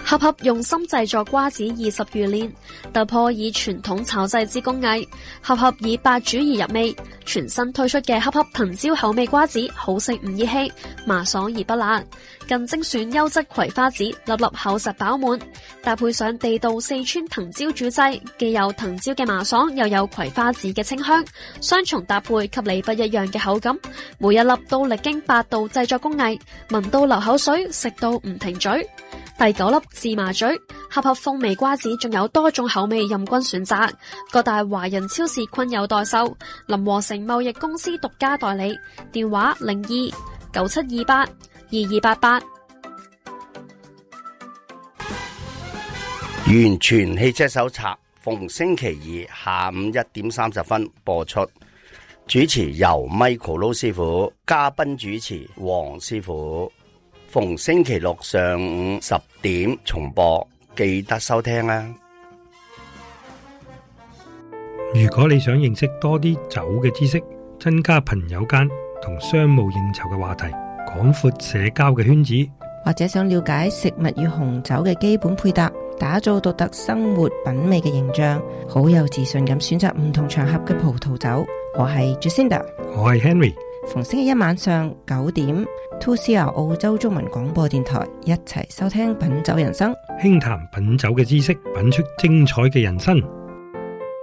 盒盒用心製作瓜子20餘年，突破以傳統炒製之工藝。盒盒以8煮而入味，全新推出嘅盒盒藤椒口味瓜子，好食唔熱氣，麻爽而不辣。更精選優質葵花籽，粒粒厚實飽滿，搭配上地道四川藤椒煮製，既有藤椒嘅麻爽，又有葵花籽嘅清香，雙重搭配給你不一樣嘅口感。每一粒都歷經8道製作工藝，聞到流口水，食到唔停嘴。第9粒芝麻嘴，盒盒風味瓜子仲有多種口味任君選擇，各大華人超市均有代售，林和成貿易公司獨家代理，電話02-9728-2288。 完全汽車手冊逢星期二下午1點30分播出，主持由 Michael 盧師傅，嘉賓主持黃師傅。逢星期六上午10點重播，記得收聽啊！ 如果你想認識多啲酒嘅知識，增加朋友間同商務應酬嘅話題，廣闊社交嘅圈子， 或者想了解食物與紅酒嘅基本配搭，打造獨特生活品味嘅形象，好有自信咁選擇唔同場合嘅葡萄酒。我係 Jacinda， 我係 Henry。 逢星期一晚上9點 2CR 澳洲中文廣播電台，一齊收聽品酒人生， 輕談品酒嘅知識，品出精彩嘅人生。